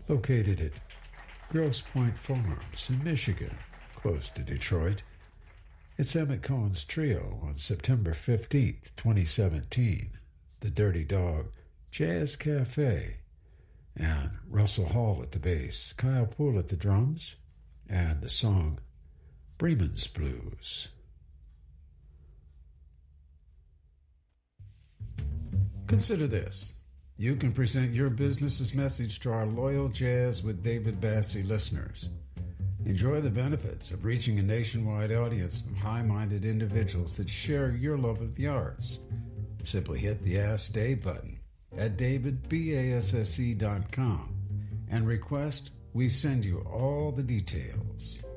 located at Grosse Pointe Farms in Michigan, close to Detroit. It's Emmett Cohen's trio on September 15th, 2017, the Dirty Dog Jazz Cafe, and Russell Hall at the bass, Kyle Poole at the drums, and the song Bremen's Blues. Consider this. You can present your business's message to our loyal Jazz with David Bassie listeners. Enjoy the benefits of reaching a nationwide audience of high-minded individuals that share your love of the arts. Simply hit the Ask Dave button at davidbasse.com and request we send you all the details.